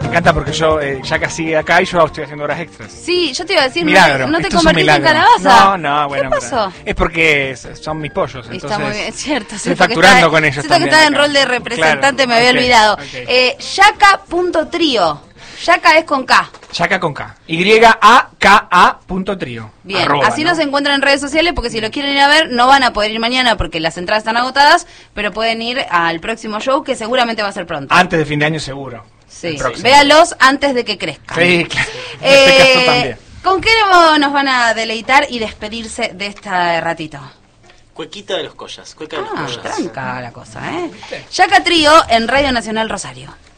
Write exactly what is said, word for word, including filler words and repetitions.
encanta porque yo, eh, ya casi acá y yo estoy haciendo horas extras. Sí, yo te iba a decir, Milagro. no te, no te Esto es un convertiste en milagro. calabaza. No, no, bueno. ¿Qué pasó? Es porque son mis pollos, entonces. Está muy bien, es cierto. Estoy facturando está, con ellos siento también. que estaba en acá. rol de representante, Claro, me había okay, olvidado. okay. Eh, Yaka punto trio. Yaka es con K. Yaka con K. Y A K A punto trío. Bien, Arroba, así ¿no? nos encuentran en redes sociales porque si lo quieren ir a ver no van a poder ir mañana porque las entradas están agotadas, pero pueden ir al próximo show que seguramente va a ser pronto. Antes de fin de año seguro. Sí, véalos antes de que crezcan. Sí, claro. En Eh, este caso también. ¿Con qué nos van a deleitar y despedirse de este ratito? Cuequita de los Collas. Cueca de Ah, los Collas. tranca la cosa, ¿eh? Yaka Trío en Radio Nacional Rosario.